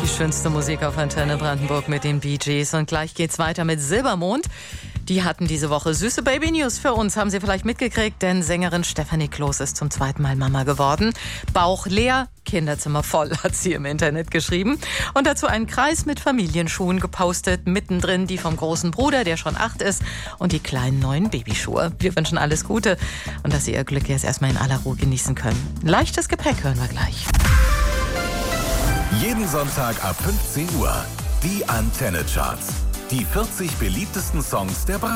Die schönste Musik auf Antenne Brandenburg mit den Bee Gees. Und gleich geht's weiter mit Silbermond. Die hatten diese Woche süße Baby-News für uns, haben Sie vielleicht mitgekriegt, denn Sängerin Stefanie Kloß ist zum 2. Mal Mama geworden. Bauch leer, Kinderzimmer voll, hat sie im Internet geschrieben. Und dazu einen Kreis mit Familienschuhen gepostet, mittendrin die vom großen Bruder, der schon 8 ist, und die kleinen neuen Babyschuhe. Wir wünschen alles Gute und dass Sie Ihr Glück jetzt erstmal in aller Ruhe genießen können. Leichtes Gepäck hören wir gleich. Jeden Sonntag ab 15 Uhr. Die Antenne Charts. Die 40 beliebtesten Songs der